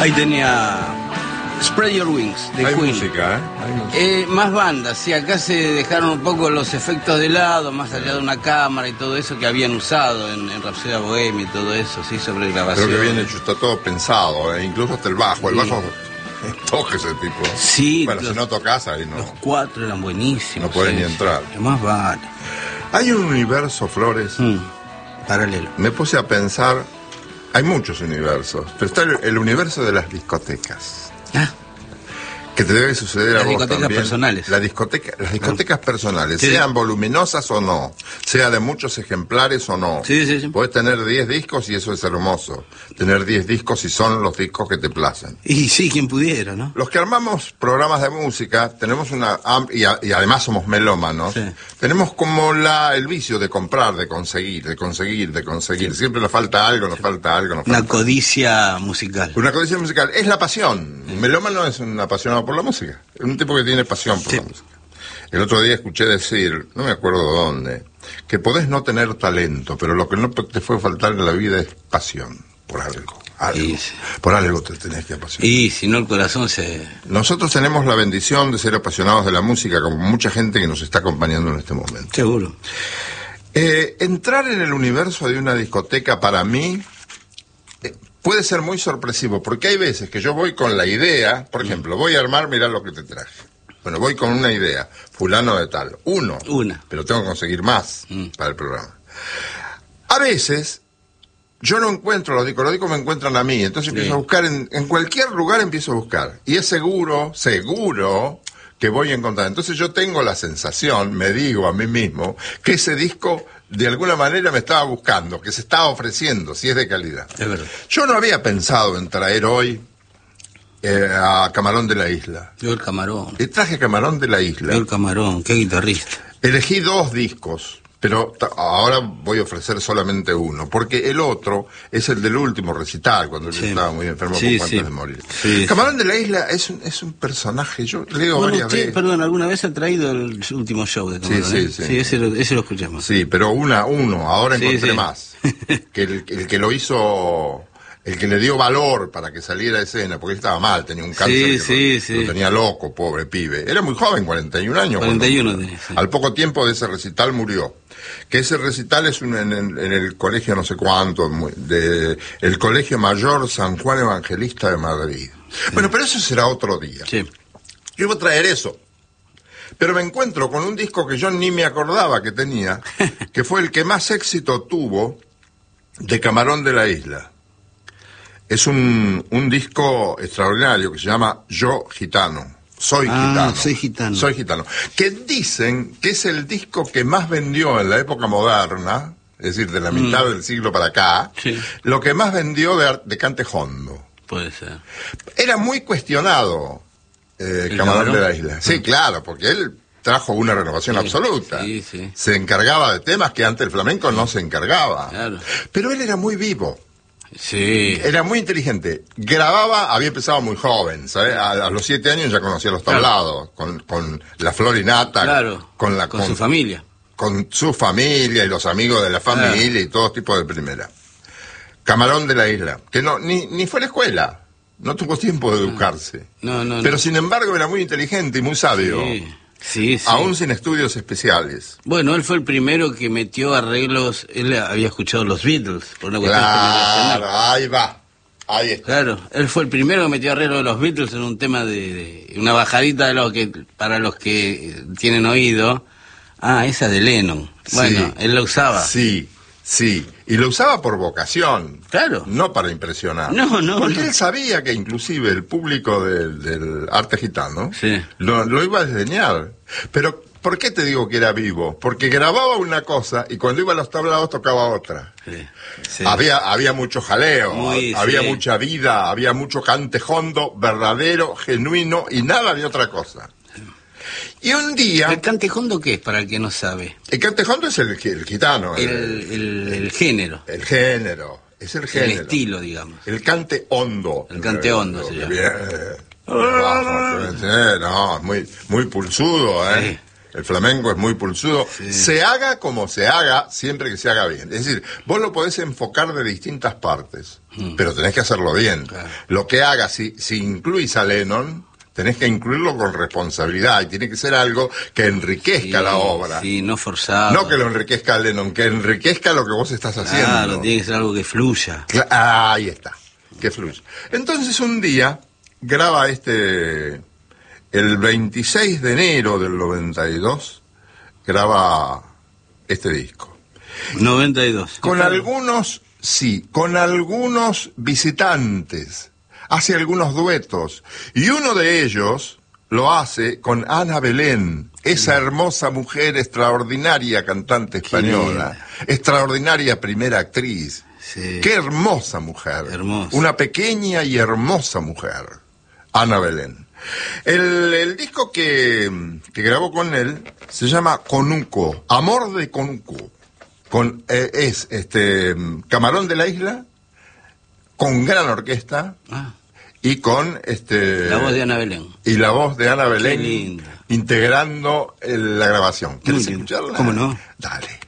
Ahí tenía Spread Your Wings de Hay Queen. música, ¿eh? Hay música. Más bandas, sí, acá se dejaron un poco los efectos de lado, más allá de una cámara y todo eso que habían usado en Rhapsody Bohemia y todo eso, sí, sobre grabación. Creo que bien hecho, está todo pensado, ¿eh? Incluso hasta el bajo. El bajo toca ese tipo. Sí, bueno, si no tocas ahí no. Los 4 eran buenísimos. No pueden sí, ni entrar. Sí, más vale. Hay un universo, Flores. Paralelo. Me puse a pensar, hay muchos universos, pero está el universo de las discotecas. Ah. Que te debe suceder a vos discotecas también. personales. Las discotecas personales, Sí. sean voluminosas o no, sea de muchos ejemplares o no. Sí. Podés tener 10 discos y eso es hermoso. Tener 10 discos y son los discos que te placen. Y sí, quien pudiera, ¿no? Los que armamos programas de música tenemos y además somos melómanos, Sí. tenemos como el vicio de comprar, de conseguir. Siempre nos falta algo, nos falta algo. Una codicia musical. Una codicia musical. Es la pasión. Un melómano es un apasionado por la música. Es un tipo que tiene pasión por la música. El otro día escuché decir, no me acuerdo dónde, que podés no tener talento, pero lo que no te puede faltar en la vida es pasión por algo. Sí. Por algo te tenés que apasionar. Y si no, el corazón se... Nosotros tenemos la bendición de ser apasionados de la música, como mucha gente que nos está acompañando en este momento. Seguro. Entrar en el universo de una discoteca para mí puede ser muy sorpresivo, porque hay veces que yo voy con la idea, por ejemplo, voy a armar, mirá lo que te traje. Bueno, voy con una idea, fulano de tal, una, pero tengo que conseguir más para el programa. A veces yo no encuentro los discos me encuentran a mí, entonces empiezo a buscar, en cualquier lugar empiezo a buscar, y es seguro que voy a encontrar. Entonces yo tengo la sensación, me digo a mí mismo, que ese disco de alguna manera me estaba buscando, que se estaba ofreciendo, si es de calidad. Es verdad. Yo no había pensado en traer hoy a Camarón de la Isla. Yo el Camarón. Y traje Camarón de la Isla. Yo el Camarón, qué guitarrista. Elegí 2 discos, pero ahora voy a ofrecer solamente uno, porque el otro es el del último recital, cuando él estaba muy enfermo poco antes de morir. Sí, Camarón de la Isla es un personaje, yo leo varias veces. Perdón, ¿alguna vez ha traído el último show de Camarón? Sí, ese lo escuchamos. Sí, pero uno, ahora encontré más. Que el que lo hizo... El que le dio valor para que saliera a escena, porque él estaba mal, tenía un cáncer lo tenía loco, pobre pibe. Era muy joven, 41 años. 41 tenía, sí. Al poco tiempo de ese recital murió. Que ese recital es en el colegio no sé cuánto, el Colegio Mayor San Juan Evangelista de Madrid. Sí. Bueno, pero eso será otro día. Sí. Yo iba a traer eso. Pero me encuentro con un disco que yo ni me acordaba que tenía, que fue el que más éxito tuvo de Camarón de la Isla. Es un disco extraordinario que se llama Yo Gitano. Soy gitano. Soy gitano. Que dicen que es el disco que más vendió en la época moderna, es decir, de la mitad del siglo para acá, lo que más vendió de cante hondo. Puede ser. Era muy cuestionado Camarón de la Isla. Sí, claro, porque él trajo una renovación absoluta. Sí. Se encargaba de temas que antes el flamenco no se encargaba. Claro. Pero él era muy vivo. Sí. Era muy inteligente. Grababa, había empezado muy joven, ¿sabes? A los 7 años ya conocía los tablados, con la florinata, claro, con su familia. Con su familia y los amigos de la familia y todo tipo de primera. Camarón de la Isla, que ni fue a la escuela, no tuvo tiempo de educarse. No. Pero sin embargo era muy inteligente y muy sabio. Sí. Aún sin estudios especiales. Bueno, él fue el primero que metió arreglos. Él había escuchado los Beatles por una cuestión generacional. Ahí va. Ahí está. Claro, él fue el primero que metió arreglos de los Beatles en un tema de una bajadita de lo que para los que tienen oído. Esa de Lennon. Bueno, él la usaba. Sí. Y lo usaba por vocación. Claro. No para impresionar. No. Porque él sabía que inclusive el público del arte gitano lo iba a desdeñar. Pero, ¿por qué te digo que era vivo? Porque grababa una cosa y cuando iba a los tablados tocaba otra. Sí. Había mucho jaleo, había mucha vida, había mucho cante hondo, verdadero, genuino y nada de otra cosa. Y un día... ¿El cante hondo qué es, para el que no sabe? El cante hondo es el gitano. El género. El género. Es el género. El estilo, digamos. El cante hondo. El cante hondo se llama. No, muy pulsudo, ¿eh? Sí. el flamenco es muy pulsudo, Sí. se haga como se haga, siempre que se haga bien. Es decir, vos lo podés enfocar de distintas partes, pero tenés que hacerlo bien. Claro. Lo que hagas, si incluís a Lennon, tenés que incluirlo con responsabilidad, y tiene que ser algo que enriquezca Sí, la obra. Sí, no forzado. No que lo enriquezca a Lennon, que enriquezca lo que vos estás haciendo. Claro, tiene que ser algo que fluya. Ahí está, que fluye. Entonces un día graba el 26 de enero del 92, graba este disco. 92. Con algunos visitantes, hace algunos duetos, y uno de ellos lo hace con Ana Belén, esa hermosa mujer extraordinaria cantante española, extraordinaria primera actriz. Sí. Qué hermosa mujer. Hermosa. Una pequeña y hermosa mujer. Ana Belén. El disco que grabó con él se llama Conuco, Amor de Conuco. Es Camarón de la Isla, con gran orquesta Ah, y con la voz de Ana Belén. y la voz de Ana Belén lindo. integrando la grabación. ¿Quieres Muy lindo. escucharla? ¿Cómo no? Dale.